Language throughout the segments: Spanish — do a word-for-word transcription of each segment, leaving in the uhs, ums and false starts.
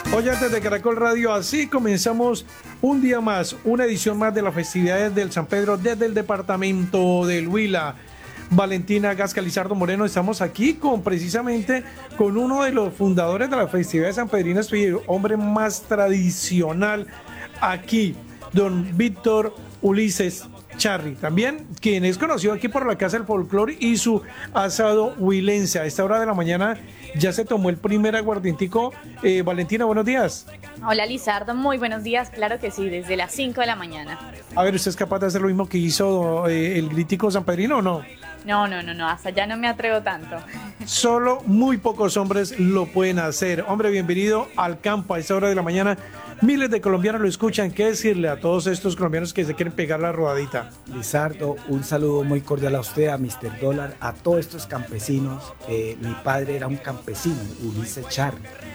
Oyentes de Caracol Radio, así comenzamos un día más, una edición más de las festividades del San Pedro desde el departamento del Huila. Valentina Gasca, Lizardo Moreno, estamos aquí con precisamente con uno de los fundadores de las festividades sanpedrinas, el hombre más tradicional aquí, don Víctor Ulises Charri, también quien es conocido aquí por la Casa del Folclore y su asado huilense. A esta hora de la mañana ya se tomó el primer aguardientico. Eh, Valentina, buenos días. Hola Lizardo, muy buenos días, claro que sí, desde las cinco de la mañana. A ver, ¿usted es capaz de hacer lo mismo que hizo eh, el Grítico sanpedrino o no? No, no, no, no, hasta allá no me atrevo tanto. Solo muy pocos hombres lo pueden hacer. Hombre, bienvenido al campo a esta hora de la mañana. Miles de colombianos lo escuchan. ¿Qué decirle a todos estos colombianos que se quieren pegar la rodadita? Lizardo, un saludo muy cordial a usted, a mister Dólar, a todos estos campesinos. Eh, mi padre era un campesino, Ulises Charri,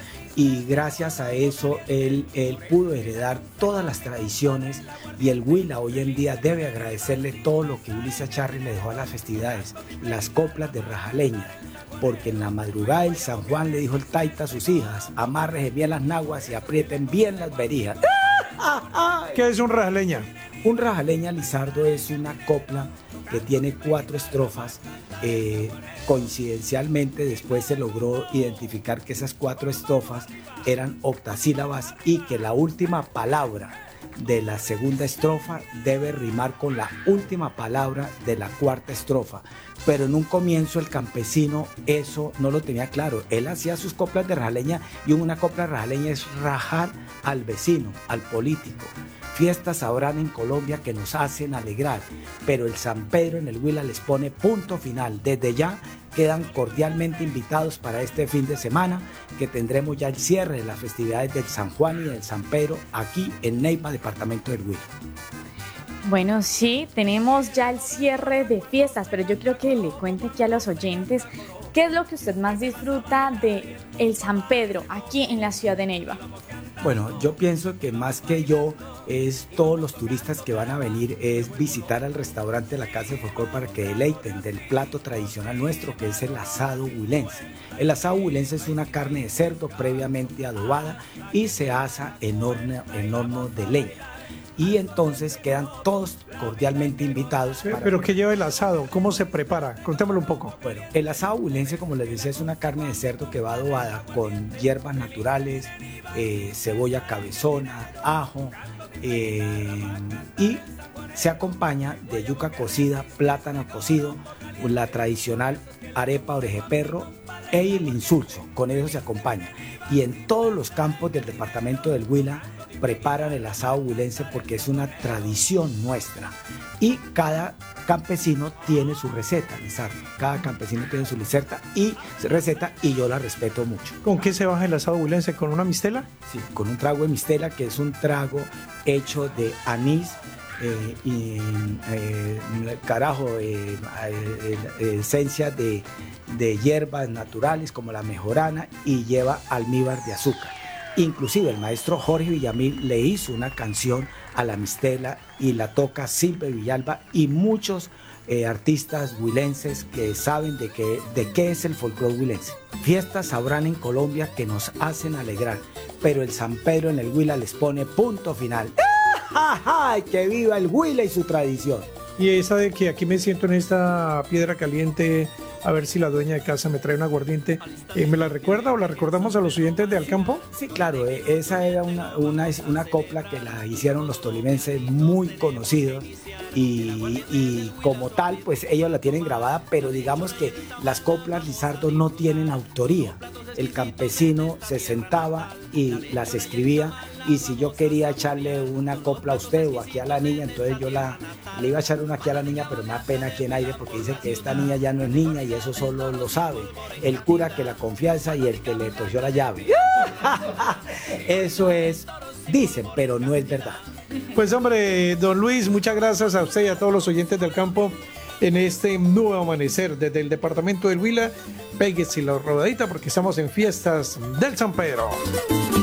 y gracias a eso él, él pudo heredar todas las tradiciones, y el Huila hoy en día debe agradecerle todo lo que Ulises Charri le dejó a las festividades, las coplas de rajaleña, porque en la madrugada del San Juan le dijo el taita a sus hijas: amarren bien las naguas y aprieten bien las berijas. ¿Qué es un rajaleña? Un rajaleña, Lizardo, es una copla que tiene cuatro estrofas. Eh, coincidencialmente después se logró identificar que esas cuatro estrofas eran octasílabas y que la última palabra de la segunda estrofa debe rimar con la última palabra de la cuarta estrofa. Pero en un comienzo el campesino eso no lo tenía claro. Él hacía sus coplas de rajaleña, y una copla de rajaleña es rajar al vecino, al político. Fiestas habrán en Colombia que nos hacen alegrar, pero el San Pedro en el Huila les pone punto final. Desde ya quedan cordialmente invitados para este fin de semana, que tendremos ya el cierre de las festividades del San Juan y del San Pedro aquí en Neiva, departamento del Huila. Bueno, sí, tenemos ya el cierre de fiestas, pero yo quiero que le cuente aquí a los oyentes qué es lo que usted más disfruta de el San Pedro aquí en la ciudad de Neiva. Bueno, yo pienso que más que yo es todos los turistas que van a venir, es visitar al restaurante de la Casa del Folclore para que deleiten del plato tradicional nuestro, que es el asado huilense. El asado huilense es una carne de cerdo previamente adobada y se asa en horno, en horno de leña. Y entonces quedan todos cordialmente invitados. Para... ¿Pero qué lleva el asado? ¿Cómo se prepara? Contémoslo un poco. Bueno, el asado huilense, como les decía, es una carne de cerdo que va adobada con hierbas naturales, eh, cebolla cabezona, ajo, eh, y se acompaña de yuca cocida, plátano cocido, la tradicional arepa orejeperro e el insulso. Con eso se acompaña. Y en todos los campos del departamento del Huila preparan el asado huilense porque es una tradición nuestra, y cada campesino tiene su receta, Lizardo. Cada campesino tiene su receta y receta y yo la respeto mucho. ¿Con qué se baja el asado huilense? ¿Con una mistela? Sí, con un trago de mistela, que es un trago hecho de anís, eh, y eh, carajo, eh, eh, eh, esencia de, de hierbas naturales como la mejorana, y lleva almíbar de azúcar. Inclusive el maestro Jorge Villamil le hizo una canción a la mistela y la toca Silvia Villalba y muchos eh, artistas huilenses que saben de qué, de qué es el folclore huilense. Fiestas habrán en Colombia que nos hacen alegrar, pero el San Pedro en el Huila les pone punto final. ¡Ay, que viva el Huila y su tradición! Y esa de que aquí me siento en esta piedra caliente, a ver si la dueña de casa me trae un aguardiente, eh, ¿me la recuerda o la recordamos a los oyentes de Alcampo? Sí, claro, eh, esa era una, una, una copla que la hicieron los tolimenses muy conocidos, y, y como tal, pues ellos la tienen grabada, pero digamos que las coplas, Lizardo, no tienen autoría. El campesino se sentaba y las escribía, y si yo quería echarle una copla a usted o aquí a la niña, entonces yo la, le iba a echar una aquí a la niña, pero me da pena aquí en aire porque dice que esta niña ya no es niña, y eso solo lo sabe el cura que la confianza y el que le torció la llave. Eso es, dicen, pero no es verdad. Pues hombre, don Luis, muchas gracias a usted y a todos los oyentes del campo en este nuevo amanecer desde el departamento del Huila. Péguese la rodadita porque estamos en fiestas del San Pedro.